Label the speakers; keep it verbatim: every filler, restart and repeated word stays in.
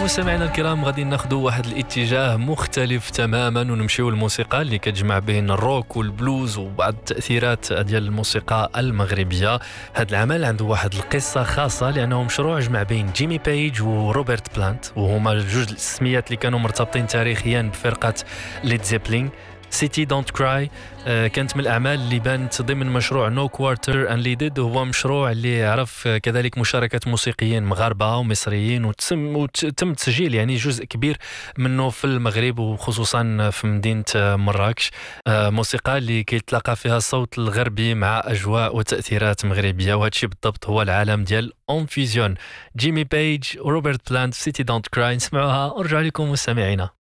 Speaker 1: مستمعينا الكرام، غادي ناخذوا واحد الاتجاه مختلف تماما ونمشيو للموسيقى اللي كتجمع بين الروك والبلوز وبعض التأثيرات ديال الموسيقى المغربية. هذا العمل عنده واحد القصة خاصة لأنه مشروع جمع بين جيمي بيج وروبرت بلانت، وهما جوج الاسميات اللي كانوا مرتبطين تاريخيا بفرقة ليد زيبلين. سيتي دونت كراي كانت من الأعمال اللي بانت ضمن مشروع نو كوارتر أنليدد، وهو مشروع اللي عرف كذلك مشاركة موسيقيين مغاربة ومصريين، وتم وتم تسجيل يعني جزء كبير منه في المغرب وخصوصا في مدينة مراكش. موسيقى اللي كيتلاقى فيها الصوت الغربي مع أجواء وتأثيرات مغربية، وهذا الشيء بالضبط هو العالم ديال اون فيزيون. جيمي بيج وروبرت بلانت، سيتي دونت كراي، نسمعوها ونرجع لكم مستمعينا.